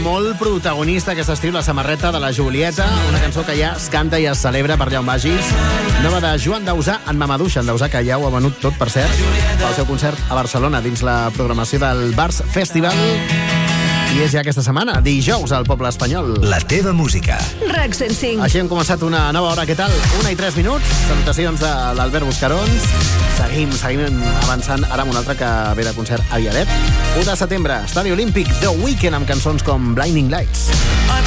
molt protagonista aquest estiu, la samarreta de la Julieta, una cançó que ja es canta i es celebra per allà on vagis. Nova de Joan Dausà, en Mamadou, en Dausà, que ja ho ha venut tot, per cert, pel seu concert a Barcelona, dins la programació del Bars Festival. I és ja aquesta setmana, dijous, al Poble Espanyol. La teva música. RAC 105. Així hem començat una nova hora. Què tal? 1:03. Salutacions de l'Albert Buscarons. Seguim avançant ara amb un altre que ve de concert aviadet. 1 de setembre, Estadi Olímpic, The Weeknd, amb cançons com Blinding Lights.